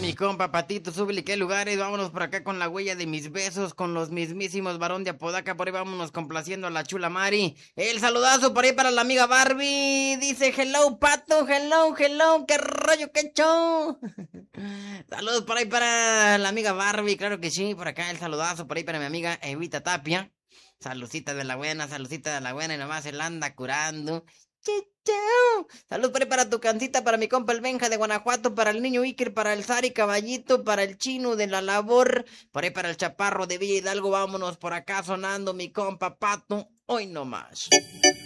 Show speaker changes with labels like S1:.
S1: mi compa Patito, súbele qué lugares, vámonos por acá con la huella de mis besos, con los mismísimos varón de Apodaca, por ahí vámonos complaciendo a la chula Mari. El saludazo por ahí para la amiga Barbie, dice hello Pato, hello, hello, qué rollo, qué show. Saludos por ahí para la amiga Barbie, claro que sí, por acá el saludazo por ahí para mi amiga Evita Tapia. Saludcita de la buena y nomás se la anda curando. Chau. Salud por ahí para tu cancita, para mi compa el Benja de Guanajuato, para el niño Iker, para el Sari Caballito, para el chino de la labor, por ahí para el chaparro de Villa Hidalgo, vámonos por acá sonando mi compa Pato, hoy no más.